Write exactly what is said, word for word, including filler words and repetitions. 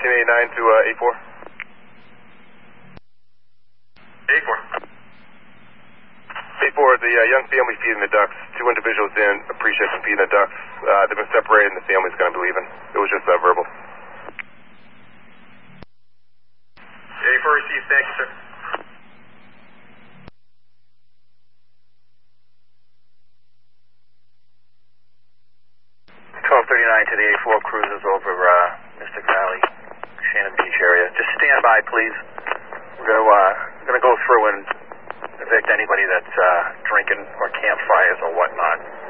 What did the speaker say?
fourteen eighty-nine to uh, A four. A four. A four, the uh, young family feeding the ducks. Two individuals in appreciate them feeding the ducks. Uh, they've been separated and the family's going to be leaving. It was just uh, verbal. A four received, thank you, sir. twelve thirty-nine to the A four cruisers over uh, Mystic Valley, Shannon Beach area. Just stand by, please. We're going to uh, going to go through and evict anybody that's uh, drinking or campfires or whatnot.